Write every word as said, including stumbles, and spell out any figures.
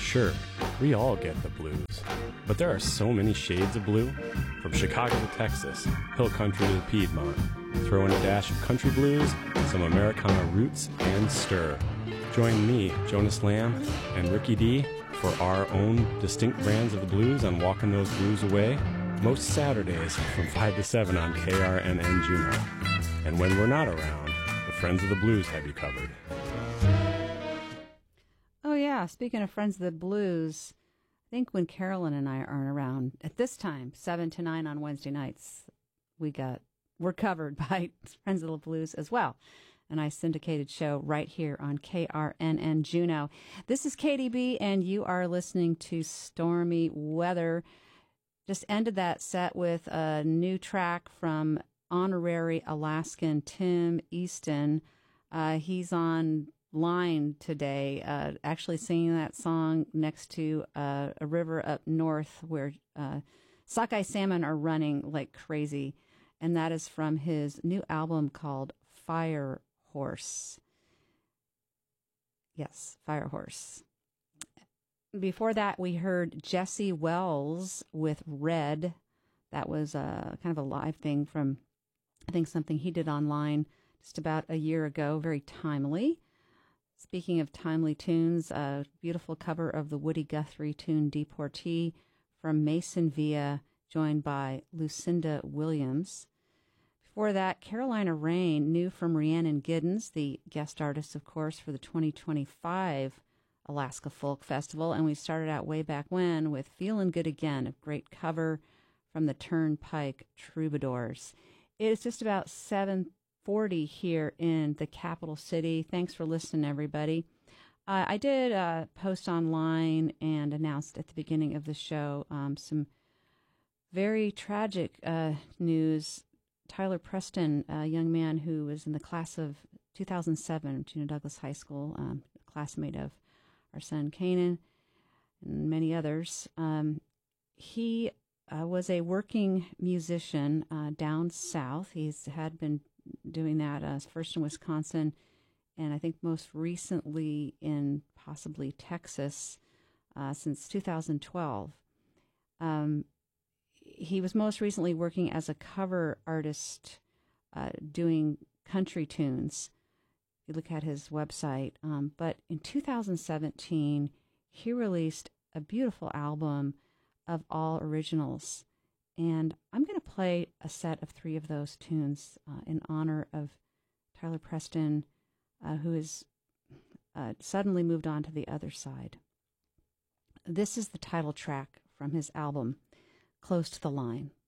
Sure, we all get the blues, but there are so many shades of blue. From Chicago to Texas, hill country to Piedmont. Throw in a dash of country blues, some Americana roots, and stir. Join me, Jonas Lamb, and Ricky D for our own distinct brands of the blues on Walking Those Blues Away, most Saturdays from five to seven on K R N N Juneau. And when we're not around, the Friends of the Blues have you covered. Oh, yeah. Speaking of Friends of the Blues, I think when Carolyn and I aren't around at this time, seven to nine on Wednesday nights, we got, we're covered by Friends of the Blues as well. A nice syndicated show right here on K R N N Juneau. This is K D B, and you are listening to Stormy Weather. Just ended that set with a new track from honorary Alaskan Tim Easton. Uh, he's on line today, uh, actually singing that song next to uh, a river up north where uh, sockeye salmon are running like crazy. And that is from his new album called Fire Horse. Yes, Fire Horse. Before that, we heard Jesse Wells with Red. That was a kind of a live thing from, I think, something he did online just about a year ago. Very timely. Speaking of timely tunes, a beautiful cover of the Woody Guthrie tune Deportee from Mason Villa, joined by Lucinda Williams. Before that, Carolina Rain, new from Rhiannon Giddens, the guest artist, of course, for the twenty twenty-five Alaska Folk Festival. And we started out way back when with Feelin' Good Again, a great cover from the Turnpike Troubadours. It is just about seven forty here in the capital city. Thanks for listening, everybody. Uh, I did uh, post online and announced at the beginning of the show um, some very tragic uh, news. Tyler Preston, a young man who was in the class of two thousand seven, Juneau Douglas High School, um, a classmate of our son Kanan and many others. Um, he uh, was a working musician uh, down south. He's had been doing that uh, first in Wisconsin, and I think most recently in possibly Texas uh, since two thousand twelve. Um, he was most recently working as a cover artist uh, doing country tunes. You look at his website. Um, but in two thousand seventeen, he released a beautiful album of all originals. And I'm going to play a set of three of those tunes uh, in honor of Tyler Preston, uh, who has uh, suddenly moved on to the other side. This is the title track from his album, Close to the Line.